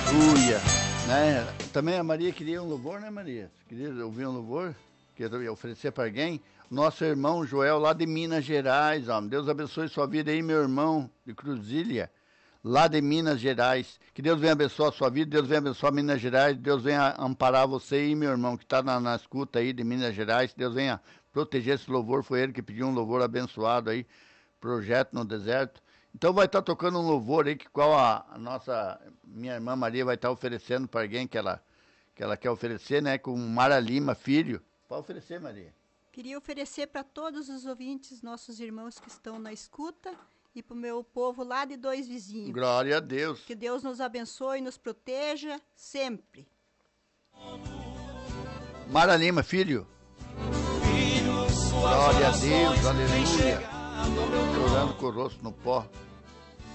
Aleluia. Né? Também a Maria queria um louvor, né, Maria? Queria ouvir um louvor? Queria oferecer para alguém? Nosso irmão Joel, lá de Minas Gerais, ó. Deus abençoe sua vida aí, meu irmão de Cruzília, lá de Minas Gerais. Que Deus venha abençoar a sua vida, Deus venha abençoar Minas Gerais, Deus venha amparar você aí, meu irmão, que está na escuta aí de Minas Gerais. Deus venha proteger esse louvor, foi ele que pediu um louvor abençoado aí, Projeto no Deserto. Então vai estar tocando um louvor aí, que qual minha irmã Maria vai estar oferecendo para alguém que ela quer oferecer, né, com Mara Lima, filho. Pode oferecer, Maria. Queria oferecer para todos os ouvintes, nossos irmãos que estão na escuta, e para o meu povo lá de Dois Vizinhos. Glória a Deus. Que Deus nos abençoe e nos proteja sempre. Mara Lima, filho. Glória a Deus, aleluia. Chorando com o rosto no pó.